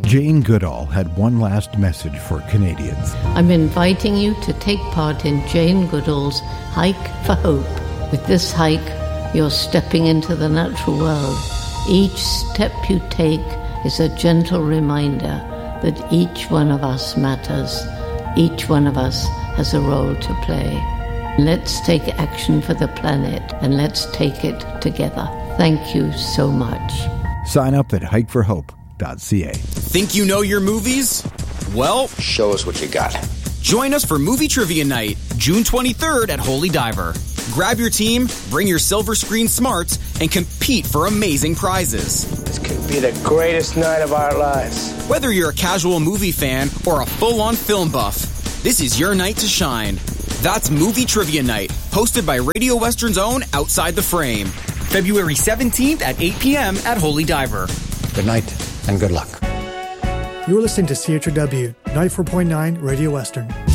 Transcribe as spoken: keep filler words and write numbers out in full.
Jane Goodall had one last message for Canadians. I'm inviting you to take part in Jane Goodall's Hike for Hope. With this hike, you're stepping into the natural world. Each step you take is a gentle reminder that each one of us matters. Each one of us has a role to play. Let's take action for the planet, and let's take it together. Thank you so much. Sign up at hike for hope dot c a. Think you know your movies? Well, show us what you got. Join us for Movie Trivia Night, June twenty-third at Holy Diver. Grab your team, bring your silver screen smarts, and compete for amazing prizes. This could be the greatest night of our lives. Whether you're a casual movie fan or a full-on film buff, this is your night to shine. That's Movie Trivia Night, hosted by Radio Western's own Outside the Frame. February seventeenth at eight p.m. at Holy Diver. Good night and good luck. You're listening to C H R W ninety-four point nine Radio Western.